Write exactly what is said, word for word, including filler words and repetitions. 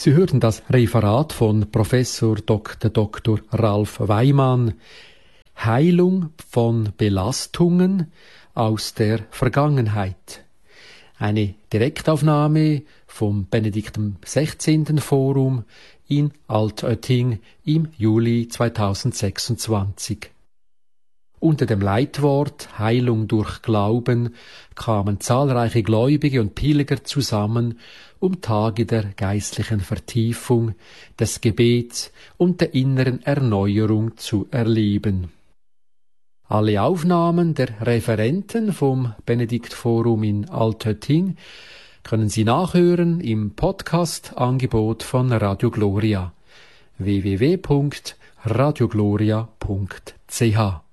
Sie hörten das Referat von Professor Doktor Doktor Ralf Weimann. Heilung von Belastungen aus der Vergangenheit. Eine Direktaufnahme vom Benedikt dem sechzehnten. Forum in Altötting im Juli zweitausendsechsundzwanzig. Unter dem Leitwort Heilung durch Glauben kamen zahlreiche Gläubige und Pilger zusammen, um Tage der geistlichen Vertiefung, des Gebets und der inneren Erneuerung zu erleben. Alle Aufnahmen der Referenten vom Benedikt-Forum in Altötting können Sie nachhören im Podcast-Angebot von Radio Gloria w w w punkt radio gloria punkt c h.